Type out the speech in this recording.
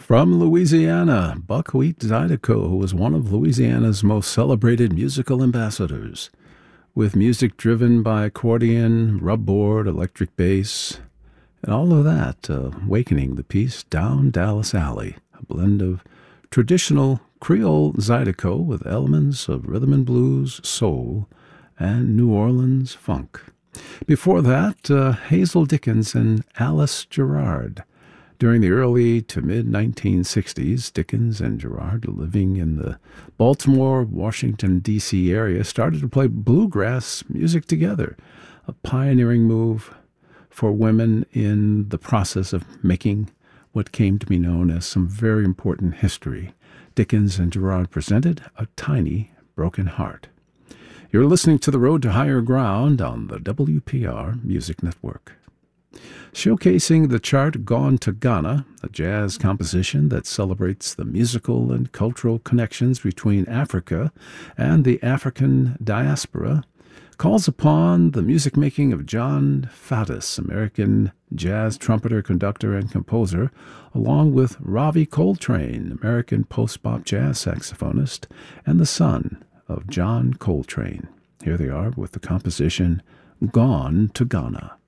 From Louisiana, Buckwheat Zydeco was one of Louisiana's most celebrated musical ambassadors. With music driven by accordion, rubboard, electric bass, and all of that, awakening the piece Down Dallas Alley, a blend of traditional Creole Zydeco with elements of rhythm and blues, soul, and New Orleans funk. Before that, Hazel Dickens and Alice Gerrard. During the early to mid-1960s, Dickens and Gerrard, living in the Baltimore, Washington, D.C. area, started to play bluegrass music together, a pioneering move for women in the process of making what came to be known as some very important history. Dickens and Gerrard presented A Tiny Broken Heart. You're listening to The Road to Higher Ground on the WPR Music Network. Showcasing the chart Gone to Ghana, a jazz composition that celebrates the musical and cultural connections between Africa and the African diaspora, calls upon the music making of John Faddis, American jazz trumpeter, conductor, and composer, along with Ravi Coltrane, American post-bop jazz saxophonist, and the son of John Coltrane. Here they are with the composition Gone to Ghana.